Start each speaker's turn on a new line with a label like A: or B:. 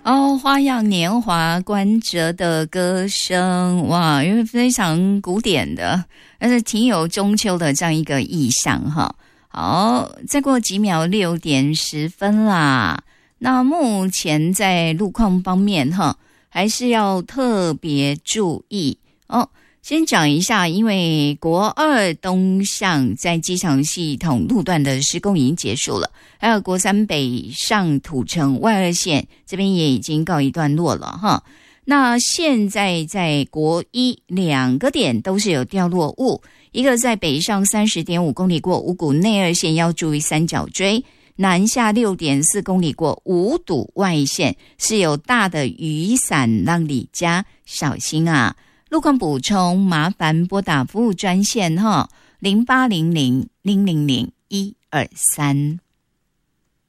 A: 哦，花样年华，关喆的歌声，哇，因为非常古典的，但是挺有中秋的这样一个意象哈。好，再过几秒6:10啦。那目前在路况方面哈，还是要特别注意哦。先讲一下，因为国2东向在机场系统路段的施工已经结束了，还有国3北上土城外2线这边也已经告一段落了哈。那现在在国12个点都是有掉落物，一个在北上30.5公里过五股内2线要注意三角锥，南下6.4公里过五堵外线是有大的雨伞让你家小心啊。路况补充，麻烦拨打服务专线哈，0800000123。